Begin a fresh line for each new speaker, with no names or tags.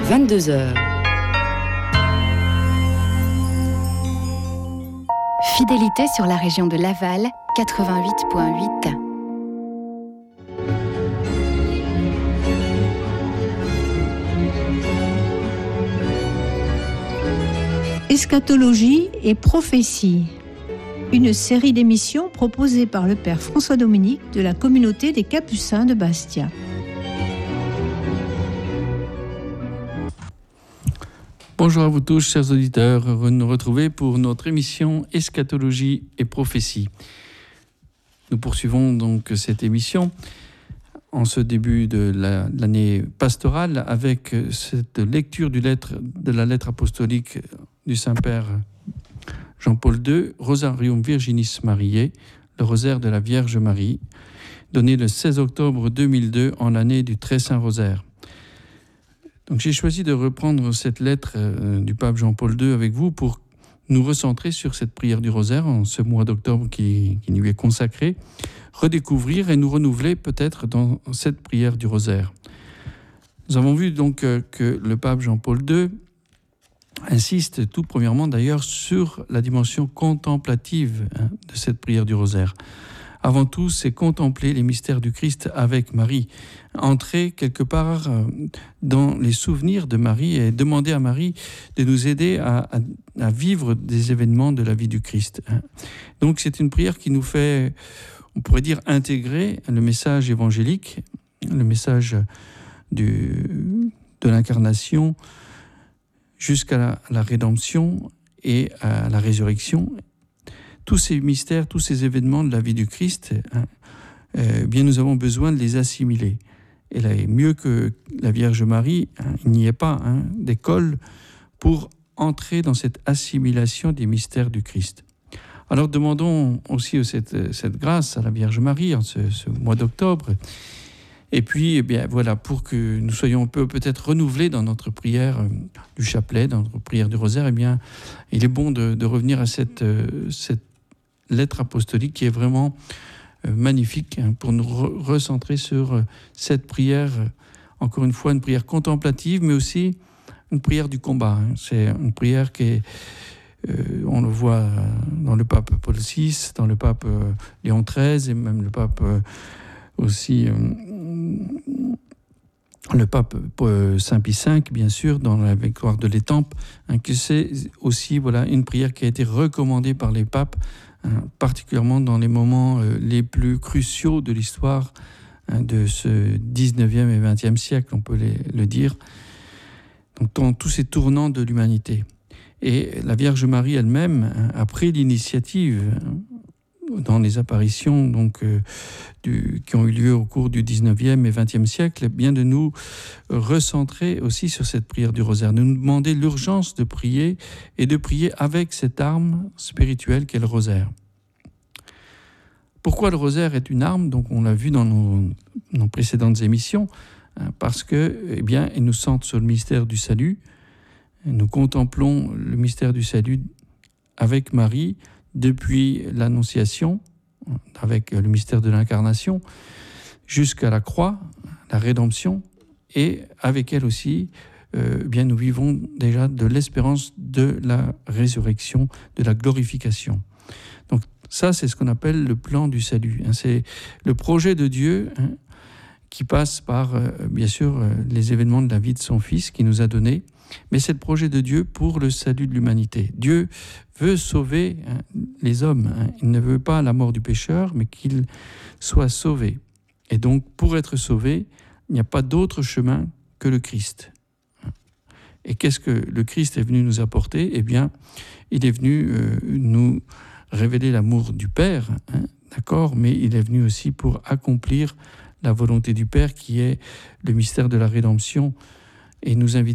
22h.
Fidélité sur la région de Laval, 88.8.
Eschatologie et prophétie, une série d'émissions proposée par le père François Dominique de la communauté des Capucins de Bastia.
Bonjour à vous tous, chers auditeurs, heureux de nous retrouver pour notre émission Eschatologie et prophétie. Nous poursuivons donc cette émission en ce début de l'année pastorale avec cette lecture de la lettre apostolique du Saint-Père Jean-Paul II, Rosarium Virginis Mariae, le rosaire de la Vierge Marie, donné le 16 octobre 2002 en l'année du Très Saint Rosaire. Donc j'ai choisi de reprendre cette lettre du pape Jean-Paul II avec vous pour nous recentrer sur cette prière du rosaire en ce mois d'octobre qui lui est consacré, redécouvrir et nous renouveler peut-être dans cette prière du rosaire. Nous avons vu donc que le pape Jean-Paul II insiste tout premièrement d'ailleurs sur la dimension contemplative de cette prière du rosaire. Avant tout, c'est contempler les mystères du Christ avec Marie, entrer quelque part dans les souvenirs de Marie et demander à Marie de nous aider à vivre des événements de la vie du Christ. Donc c'est une prière qui nous fait, on pourrait dire, intégrer le message évangélique, le message de l'incarnation, jusqu'à la rédemption et à la résurrection. Tous ces mystères, tous ces événements de la vie du Christ, bien nous avons besoin de les assimiler. Et là, mieux que la Vierge Marie, il n'y ait pas d'école pour entrer dans cette assimilation des mystères du Christ. Alors demandons aussi cette grâce à la Vierge Marie en ce mois d'octobre. Et puis, voilà, pour que nous soyons peut-être renouvelés dans notre prière du chapelet, dans notre prière du rosaire, il est bon de revenir à cette lettre apostolique qui est vraiment magnifique pour nous recentrer sur cette prière, encore une fois, une prière contemplative, mais aussi une prière du combat. C'est une prière qui est, on le voit dans le pape Paul VI, dans le pape Léon XIII et même le pape aussi le pape Saint Pie V, bien sûr, dans la victoire de l'Étampes, que c'est aussi une prière qui a été recommandée par les papes, particulièrement dans les moments les plus cruciaux de l'histoire de ce 19e et 20e siècle, on peut le dire, donc dans tous ces tournants de l'humanité. Et la Vierge Marie elle-même a pris l'initiative dans les apparitions qui ont eu lieu au cours du 19e et 20e siècle, bien de nous recentrer aussi sur cette prière du rosaire, de nous demander l'urgence de prier et de prier avec cette arme spirituelle qu'est le rosaire. Pourquoi le rosaire est une arme? Donc on l'a vu dans nos précédentes émissions, parce que il nous centre sur le mystère du salut. Nous contemplons le mystère du salut avec Marie, depuis l'Annonciation, avec le mystère de l'Incarnation, jusqu'à la croix, la rédemption, et avec elle aussi, nous vivons déjà de l'espérance de la résurrection, de la glorification. Donc ça, c'est ce qu'on appelle le plan du salut. C'est le projet de Dieu qui passe par, bien sûr, les événements de la vie de son Fils qu'il nous a donné, mais c'est le projet de Dieu pour le salut de l'humanité. Dieu veut sauver les hommes. Il ne veut pas la mort du pécheur, mais qu'il soit sauvé. Et donc, pour être sauvé, il n'y a pas d'autre chemin que le Christ. Et qu'est-ce que le Christ est venu nous apporter? Il est venu nous révéler l'amour du Père, d'accord, mais il est venu aussi pour accomplir la volonté du Père, qui est le mystère de la rédemption, et nous inviter